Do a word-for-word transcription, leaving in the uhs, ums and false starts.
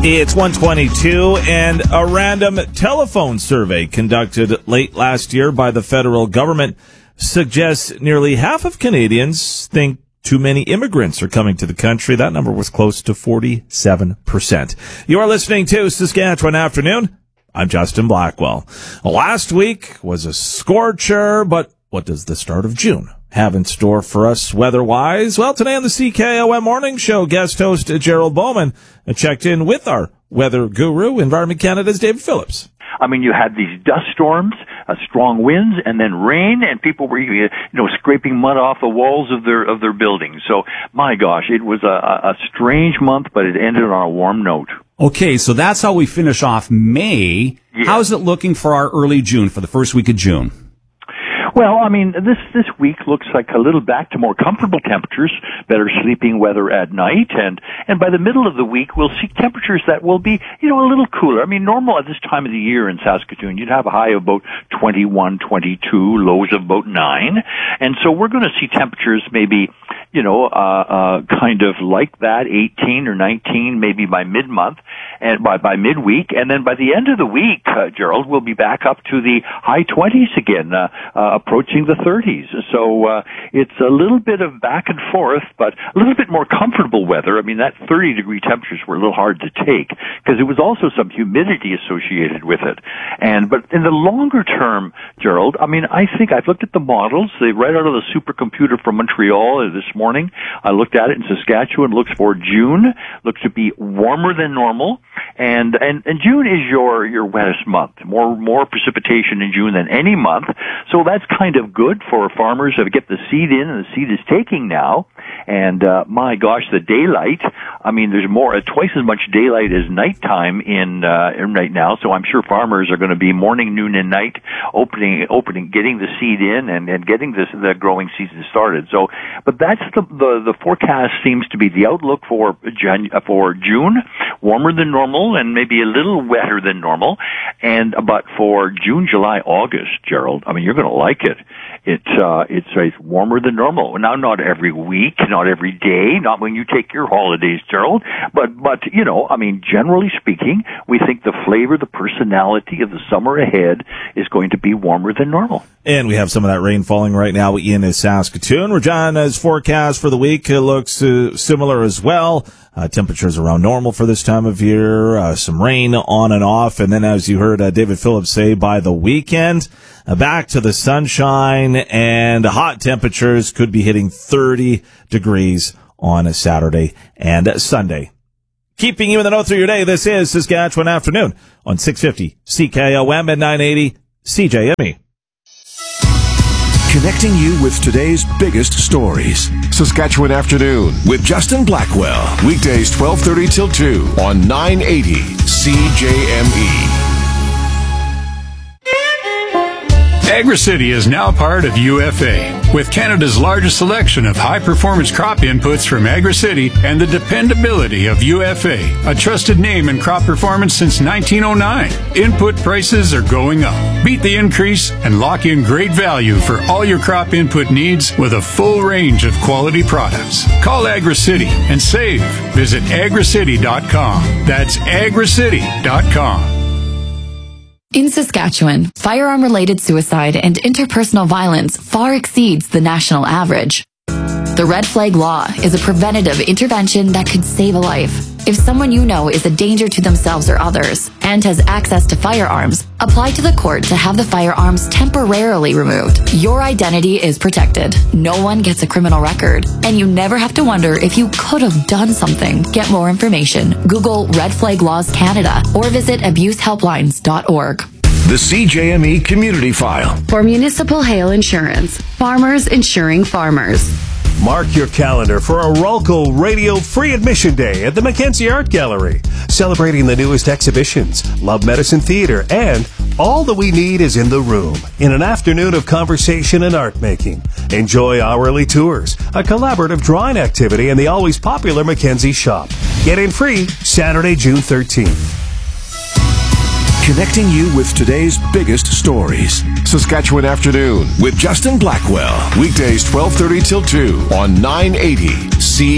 It's one twenty-two, and a random telephone survey conducted late last year by the federal government suggests nearly half of Canadians think too many immigrants are coming to the country. That number was close to forty-seven percent. You are listening to Saskatchewan Afternoon. I'm Justin Blackwell. Last week was a scorcher, but what does the start of June have in store for us weather-wise? Well, today on the C K O M Morning Show, guest host Gerald Bowman checked in with our weather guru, Environment Canada's David Phillips. I mean, you had these dust storms, uh, strong winds, and then rain, and people were, you know, scraping mud off the walls of their of their buildings. So, my gosh, it was a, a strange month, but it ended on a warm note. Okay, so that's how we finish off May. Yeah. How's it looking for our early June, for the first week of June? Well, I mean, this this week looks like a little back to more comfortable temperatures, better sleeping weather at night, and and by the middle of the week, we'll see temperatures that will be, you know, a little cooler. I mean, normal at this time of the year in Saskatoon, you'd have a high of about twenty-one, twenty-two, lows of about nine, and so we're going to see temperatures maybe, you know, uh, uh, kind of like that, eighteen or nineteen, maybe by mid-month, and by, by midweek, and then by the end of the week, uh, Gerald, we'll be back up to the high twenties again, uh, uh, approaching the thirties. So, uh, it's a little bit of back and forth, but a little bit more comfortable weather. I mean, that thirty degree temperatures were a little hard to take, because there was also some humidity associated with it. And, but in the longer term, Gerald, I mean, I think I've looked at the models, they right out of the supercomputer from Montreal this morning. I looked at it in Saskatchewan, looks for June, looks to be warmer than normal. And, and, and June is your, your wettest month. More, more precipitation in June than any month. So that's kind of good for farmers to get the seed in, and the seed is taking now. And, uh, my gosh, the daylight, I mean, there's more, uh, twice as much daylight as nighttime in, uh, in right now. So I'm sure farmers are going to be morning, noon, and night opening, opening, getting the seed in and, and getting this, the growing season started. So, but that's the, the, the forecast seems to be the outlook for Jan, for June, warmer than normal and maybe a little wetter than normal. And, but for June, July, August, Gerald, I mean, you're going to like it. It's, uh, it's, it's warmer than normal. Now, not every week, not every day, not when you take your holidays, Gerald, but, but, you know, I mean, generally speaking, we think the flavor, the personality of the summer ahead is going to be warmer than normal. And we have some of that rain falling right now in Saskatoon. Regina's forecast for the week looks uh, similar as well. Uh, temperatures around normal for this time of year, uh, some rain on and off. And then, as you heard uh, David Phillips say, by the weekend, uh, back to the sunshine, and hot temperatures could be hitting thirty degrees on a Saturday and a Sunday. Keeping you in the know through your day, this is Saskatchewan Afternoon on six fifty C K O M and nine eighty C J M E. Connecting you with today's biggest stories. Saskatchewan Afternoon with Justin Blackwell. Weekdays twelve thirty till two on nine eighty C J M E. AgriCity is now part of U F A. With Canada's largest selection of high-performance crop inputs from AgriCity and the dependability of U F A, a trusted name in crop performance since nineteen oh nine. Input prices are going up. Beat the increase and lock in great value for all your crop input needs with a full range of quality products. Call AgriCity and save. Visit agricity dot com. That's agricity dot com. In Saskatchewan, firearm-related suicide and interpersonal violence far exceeds the national average. The Red Flag Law is a preventative intervention that could save a life. If someone you know is a danger to themselves or others and has access to firearms, apply to the court to have the firearms temporarily removed. Your identity is protected. No one gets a criminal record, and you never have to wonder if you could have done something. Get more information. Google Red Flag Laws Canada or visit abuse helplines dot org. The C J M E Community File. For Municipal Hail Insurance, farmers insuring farmers. Mark your calendar for a Ralco Radio Free Admission Day at the Mackenzie Art Gallery, celebrating the newest exhibitions, Love Medicine Theater, and All That We Need Is in the Room, in an afternoon of conversation and art making. Enjoy hourly tours, a collaborative drawing activity, and the always popular Mackenzie Shop. Get in free Saturday, June thirteenth. Connecting you with today's biggest stories. Saskatchewan Afternoon with Justin Blackwell. Weekdays twelve thirty till two on nine eighty C